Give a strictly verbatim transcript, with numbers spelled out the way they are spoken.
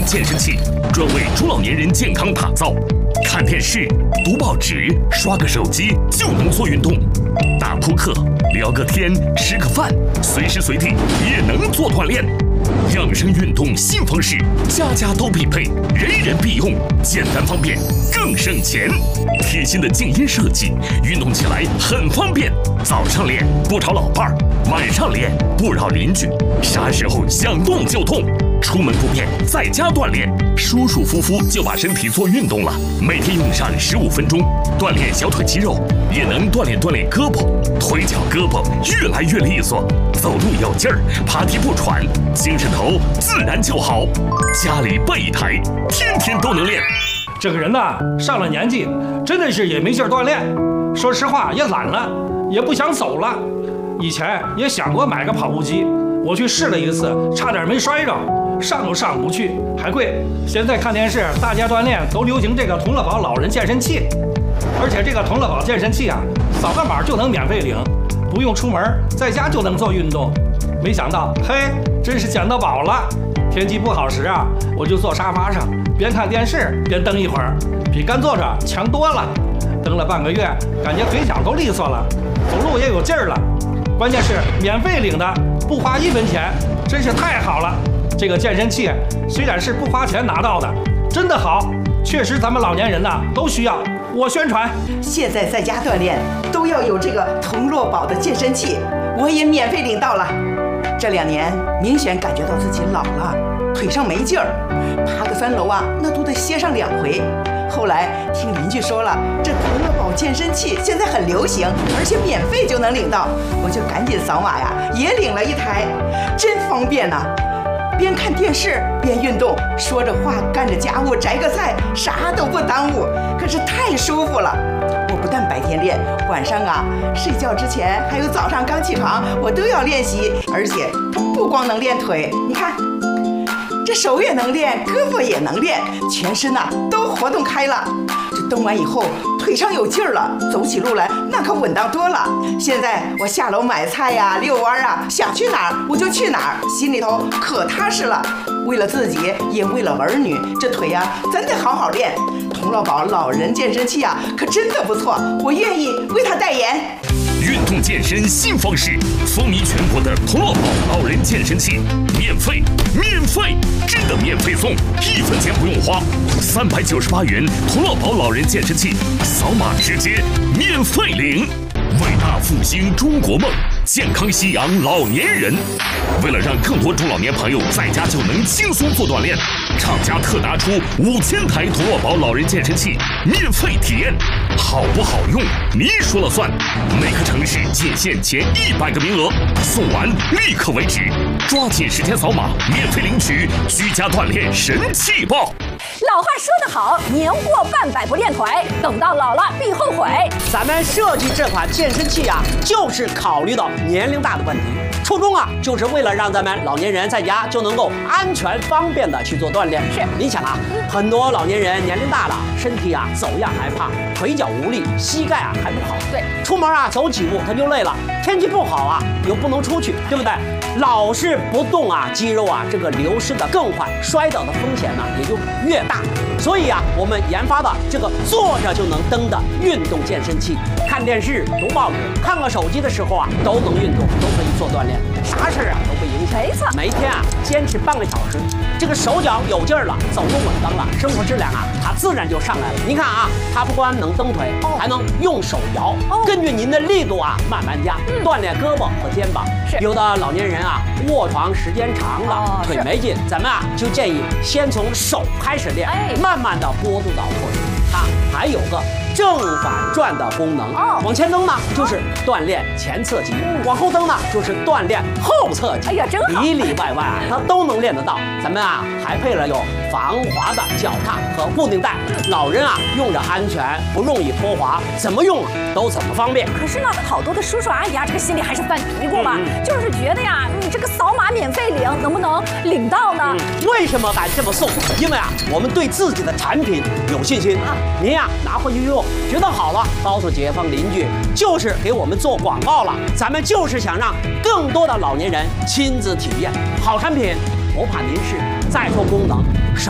健身器，专为中老年人健康打造。看电视、读报纸、刷个手机就能做运动，打扑克、聊个天、吃个饭，随时随地也能做锻炼。养生运动新方式，家家都必配，人人必用，简单方便，更省钱。贴心的静音设计，运动起来很方便。早上练不吵老伴儿，晚上练不扰邻居，啥时候想动就动。出门不便，在家锻炼，舒舒服服就把身体做运动了。每天用上十五分钟，锻炼小腿肌肉，也能锻炼锻炼胳膊、腿脚、胳膊越来越利索，走路有劲儿，爬梯不喘，精神头自然就好。家里备一台，天天都能练。 这个人呐，上了年纪，真的是也没劲儿锻炼。说实话，也懒了，也不想走了。以前也想过买个跑步机，我去试了一次，差点没摔着。上都上不去，还贵。现在看电视，大家锻炼都流行这个同乐宝老人健身器，而且这个同乐宝健身器啊，扫个码就能免费领，不用出门，在家就能做运动。没想到，嘿，真是捡到宝了！天气不好时啊，我就坐沙发上，边看电视边蹬一会儿，比干坐着强多了。蹬了半个月，感觉腿脚都利索了，走路也有劲儿了。关键是免费领的，不花一分钱，真是太好了。这个健身器虽然是不花钱拿到的，真的好，确实咱们老年人呐都需要。我宣传， 现在在家锻炼都要有这个同乐宝的健身器，我也免费领到了。这两年明显感觉到自己老了，腿上没劲儿，爬个三楼啊，那都得歇上两回。后来听邻居说了，这同乐宝健身器现在很流行，而且免费就能领到，我就赶紧扫码呀，也领了一台，真方便呐、啊。边看电视边运动，说着话干着家务，摘个菜，啥都不耽误，可是太舒服了。我不但白天练，晚上啊睡觉之前还有早上刚起床，我都要练习。而且它不光能练腿，你看这手也能练，胳膊也能练，全身呐、啊、都活动开了。这蹬完以后腿上有劲儿了，走起路来那可稳当多了。现在我下楼买菜呀、遛弯啊，想去哪儿我就去哪儿，心里头可踏实了。为了自己，也为了儿女，这腿呀、啊、咱得好好练。同乐宝老人健身器啊，可真的不错，我愿意为他代言。 运动健身新方式，风靡全国的同乐宝老人健身器，免费，免费，真的免费送，一分钱不用花，三百九十八元同乐宝老人健身器，扫码直接免费领。伟大复兴中国梦，健康夕阳老年人。为了让更多中老年朋友在家就能轻松做锻炼，厂家特拿出五千台同乐宝老人健身器免费体验，好不好用你说了算。每个城市仅限前一百个名额，送完立刻为止，抓紧时间扫码免费领取居家锻炼神器包。 老话说得好，年过半百不练腿，等到老了必后悔。 咱们设计这款健身器啊，就是考虑到年龄大的问题，初衷啊，就是为了让咱们老年人在家就能够安全方便的去做锻炼。 是， 你想啊，很多老年人年龄大了，身体啊走样害怕，腿脚无力，膝盖啊还不好。 对， 出门啊走几步他就累了，天气不好啊又不能出去，对不对？老是不动啊，肌肉啊这个流失的更快，摔倒的风险呢、啊、也就越大。所以啊，我们研发的这个坐着就能蹬的运动健身器，看电视、读报纸、看个手机的时候啊，都能运动，都可以做锻炼，啥事啊都不影响。 没错， 每天啊坚持半个小时，这个手脚有劲儿了，走路稳当了，生活质量啊它自然就上来了。您看啊，它不光能蹬腿，还能用手摇，根据您的力度啊慢慢加，锻炼胳膊和肩膀。 是， 有的老年人啊卧床时间长了，腿没劲，咱们啊就建议先从手开始练，慢慢的过渡到腿。它还有个正反转的功能，哦，往前蹬呢就是锻炼前侧肌，嗯、往后蹬呢就是锻炼后侧肌。 哎呀，真好， 里里外外啊，它都能练得到。咱们啊还配了有防滑的脚踏和固定带，老人啊用着安全，不容易脱滑，怎么用啊都怎么方便。 可是呢，好多的叔叔阿姨啊，这个心里还是犯嘀咕嘛，嗯、就是觉得呀，你这个扫码免费领，能不能领到呢？ 嗯、为什么敢这么送？因为啊，我们对自己的产品有信心。啊您呀、啊、拿回去用，觉得好了，告诉街坊邻居，就是给我们做广告了。咱们就是想让更多的老年人亲自体验好产品，不怕您试。再说功能，